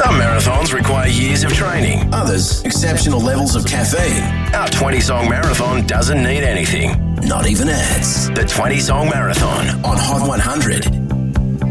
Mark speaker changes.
Speaker 1: Some marathons require years of training.
Speaker 2: Others, exceptional levels of caffeine.
Speaker 1: Our 20-song marathon doesn't need anything.
Speaker 2: Not even ads.
Speaker 1: The 20-song marathon
Speaker 2: On Hot 100.